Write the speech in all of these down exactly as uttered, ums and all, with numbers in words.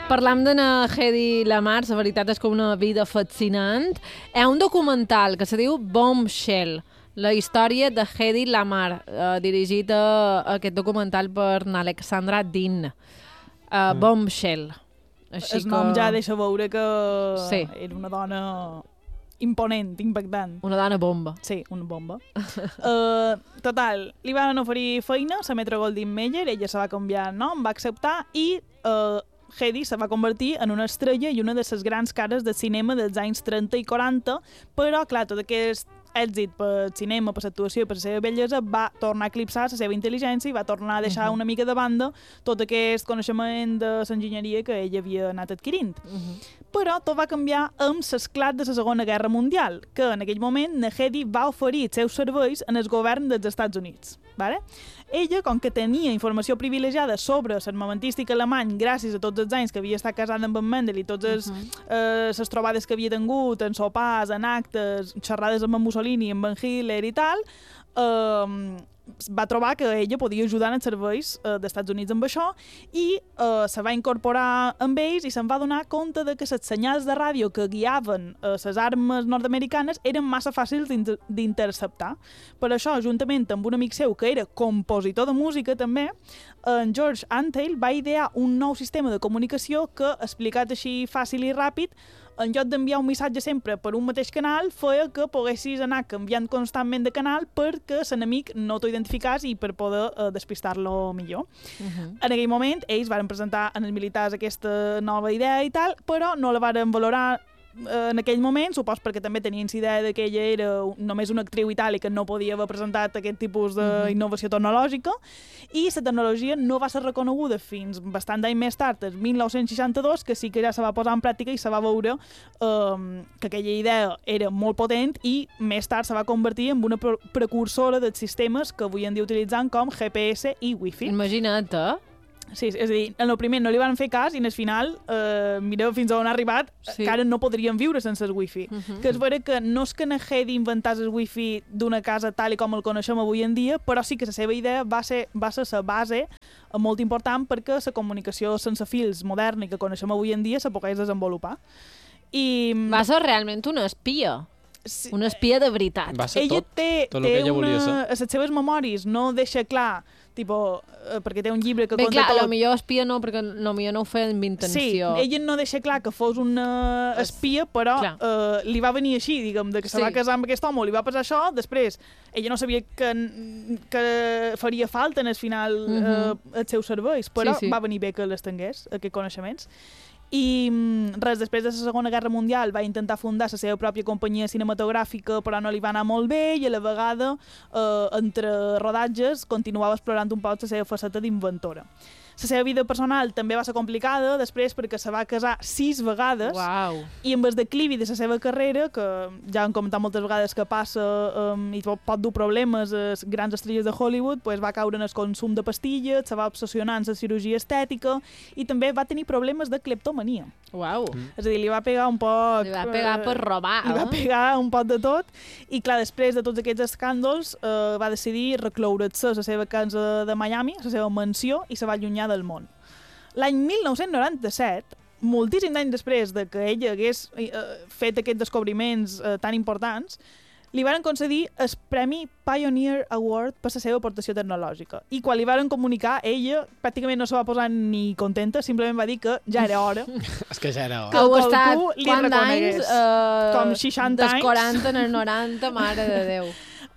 Parlam d'una Hedy Lamarr, la veritat és que una vida fascinant. Hi ha un documental que se diu Bombshell, la història de Hedy Lamarr, eh, dirigit a, a aquest documental per Alexandra Dean. Uh, mm. Bombshell. Així el nom que... ja deixa veure que sí. era una dona imponent, impactant. Una dona bomba. Sí, una bomba. uh, total, li van oferir feina, la Metro Goldwyn Mayer, ella se va canviar el nom, va acceptar i uh, Hedy se va convertir en una estrella i una de les grans cares de cinema dels anys trenta i quaranta, però, clar, tot aquest èxit per cinema, per l'actuació i per la seva bellesa va tornar a eclipsar la seva intel·ligència i va tornar a deixar uh -huh. una mica de banda tot aquest coneixement de l'enginyeria que ell havia anat adquirint. Uh -huh. Però tot va canviar amb l'esclat de la Segona Guerra Mundial, que en aquell moment la Hedy va oferir els seus serveis en el govern dels Estats Units. Vale? Ella, com que tenia informació privilegiada sobre l'armamentístic alemany gràcies a tots els anys que havia estat casada amb en Mendel i totes uh -huh. eh, les trobades que havia tingut en sopars, en actes, xerrades amb en Mussolini, amb en Hitler i tal, eh, va trobar que ella podia ajudar en els serveis eh, dels Estats Units amb això i eh, se va incorporar amb ells i se'n va donar compte de que les senyals de ràdio que guiaven les eh, armes nord-americanes eren massa fàcils d'interceptar. Per això, juntament amb un amic seu que era compositor de música també, en George Antheil va idear un nou sistema de comunicació que, explicat així fàcil i ràpid, en lloc d'enviar un missatge sempre per un mateix canal, feia que poguessis anar canviant constantment de canal perquè l'enemic no t'ho identificàs i per poder uh, despistar-lo millor. Uh -huh. En aquell moment, ells van presentar als militars aquesta nova idea i tal, però no la van valorar en aquell moment, supos perquè també tenien la idea que ella era només una actriu i tal i que no podia haver presentat aquest tipus d'innovació tecnològica, i la tecnologia no va ser reconeguda fins bastant anys més tard, el mil nou-cents seixanta-dos, que sí que ja se va posar en pràctica i se va veure um, que aquella idea era molt potent i més tard se va convertir en una pre precursora dels sistemes que avui en dia utilitzant com G P S i Wi-Fi. Imagina't, eh? Sí, és a dir, en el primer no li van fer cas i en el final, eh, mireu fins on ha arribat, sí. que ara no podríem viure sense el wifi. Uh -huh. Que és vera que no és que na Hedy inventàs el wifi d'una casa tal i com el coneixem avui en dia, però sí que la seva idea va ser, va ser la base molt important perquè la comunicació sense fils moderna i que coneixem avui en dia se pogués desenvolupar. I... va ser realment una espia. Sí. Una espia de veritat. Va ser ella tot, té, tot té el que ella una, volia ser. a les seves memòries no deixa clar, tipo, eh, perquè té un llibre que Bé, conta clar, tot. Bé, clar, potser espia no, perquè potser no ho feia amb intenció. Sí, ella no deixa clar que fos una espia, però eh, li va venir així, diguem, de que se sí. va casar amb aquest home, li va passar això, després ella no sabia que, que faria falta en el final uh -huh. eh, els seus serveis, però sí, sí. va venir bé que les tingués, aquests coneixements. I res, després de la Segona Guerra Mundial va intentar fundar la seva pròpia companyia cinematogràfica, però no li va anar molt bé i a la vegada, eh, entre rodatges, continuava explorant un poc la seva faceta d'inventora. La seva vida personal també va ser complicada després perquè se va casar sis vegades. Wow. I amb el declivi de la seva carrera, que ja han comentat moltes vegades que passa um, i pot, pot dur problemes a les grans estrelles de Hollywood, pues va caure en el consum de pastilles, se va obsessionar en la cirurgia estètica i també va tenir problemes de cleptomania. Wow. Mm. És a dir, li va pegar un poc... Li va pegar per robar. Li va pegar un poc de tot i, clar, després de tots aquests escàndols eh, va decidir recloure's a la seva casa de Miami, a la seva mansió, i se va allunyar del món. L'any mil nou-cents noranta-set, moltíssims anys després de que ella hagués eh, fet aquests descobriments eh, tan importants, li van concedir el Premi Pioneer Award per la seva aportació tecnològica. I quan li van comunicar, ella pràcticament no se va posar ni contenta, simplement va dir que ja era hora. És que ja era hora. Que algú li quant reconegués. Anys, uh, Com seixanta anys. Dels quaranta en el noranta, mare de Déu.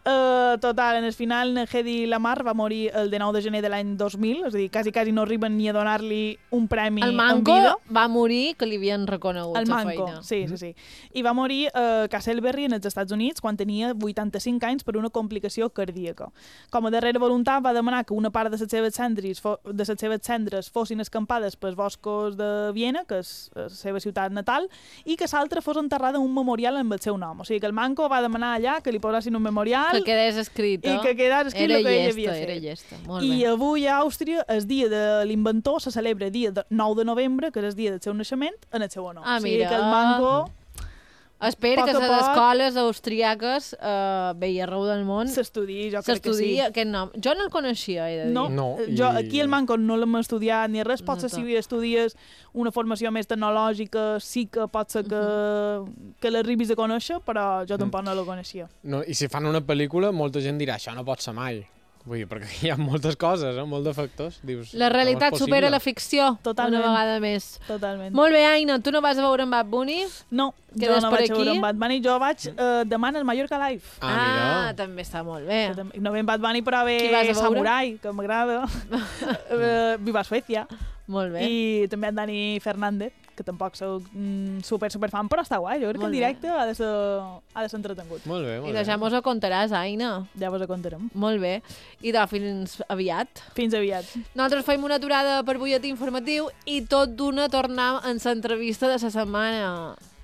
Uh, total, en el final, Hedy Lamarr va morir el dinou de gener de l'any dos mil, és a dir, quasi, quasi no arriben ni a donar-li un premi en vida. El Manco va morir que li havien reconegut el la Manco, feina. sí, sí, sí. I va morir a Castleberry, en els Estats Units, quan tenia vuitanta-cinc anys per una complicació cardíaca. Com a darrera voluntat va demanar que una part de les seves cendres, de les seves cendres fossin escampades pels boscos de Viena, que és la seva ciutat natal, i que l'altra fos enterrada en un memorial amb el seu nom. O sigui que el Manco va demanar allà que li posessin un memorial... Que quedés escrit, I que quedés escrit el que ell havia fet. Era llesta, molt I bé. avui a Àustria, el dia de l'inventor, se celebra el dia nou de novembre, que és el dia del seu naixement, en el seu honor. Ah, o sigui mira. que el Manco Espera poc que a les poc escoles austríaques, eh, bé, i arreu del món, s'estudi, jo crec que sí. s'estudia aquest nom. Jo no el coneixia, he de dir. No, No, jo i- aquí al Manco no l'hem estudiat ni res, pot ser No, si estudies una formació més tecnològica, sí que pot ser que, que l'arribis a conèixer, però jo tampoc no la coneixia. No, I si fan una pel·lícula, molta gent dirà, això no pot ser mai. Vull dir, perquè hi ha moltes coses, eh? Molts de factors. Dius, La realitat com és supera possible? la ficció, Totalment. una vegada més. Totalment. Molt bé, Aina, tu no vas a veure en Bad Bunny? No, Quedes jo no per vaig a veure aquí? en Bad Bunny, jo vaig uh, demà al Mallorca Live. Ah, mira. també està molt bé. Que tam- No ve en Bad Bunny, però ve Qui vas a veure? Samurai, que m'agrada. uh, Viva Suècia. Molt bé. I també en Dani Fernández, que tampoc soc mm, super, super fan, però està guai. Jo crec que Molt en bé. directe ha de ser, ha de ser entretengut. Molt bé, I molt doncs bé. ja mos ho contaràs, Aina. Ja vos ho contarem. Molt bé. I de fins aviat. Fins aviat. Nosaltres fem una aturada per butlletí informatiu i tot d'una tornem en l'entrevista de la setmana.